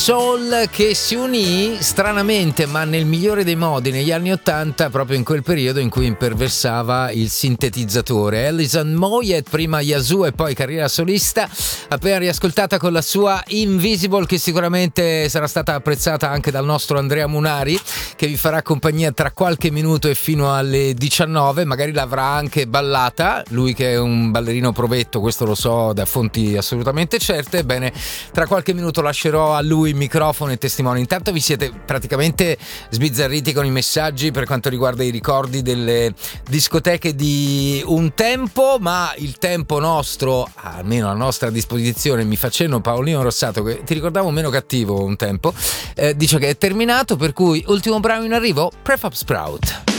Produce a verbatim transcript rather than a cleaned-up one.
soul che si unì stranamente, ma nel migliore dei modi, negli anni ottanta, proprio in quel periodo in cui imperversava il sintetizzatore. Alison Moyet, prima Yazoo e poi carriera solista, appena riascoltata con la sua Invisible, che sicuramente sarà stata apprezzata anche dal nostro Andrea Munari, che vi farà compagnia tra qualche minuto e fino alle diciannove. Magari l'avrà anche ballata, lui che è un ballerino provetto, questo lo so da fonti assolutamente certe. Bene, tra qualche minuto lascerò a lui il microfono e testimoni. Intanto vi siete praticamente sbizzarriti con i messaggi per quanto riguarda i ricordi delle discoteche di un tempo, ma il tempo nostro, almeno a nostra disposizione, mi fa cenno Paolino Rossato, che ti ricordavo meno cattivo un tempo, eh, dice che è terminato, per cui ultimo brano in arrivo, Prefab Sprout.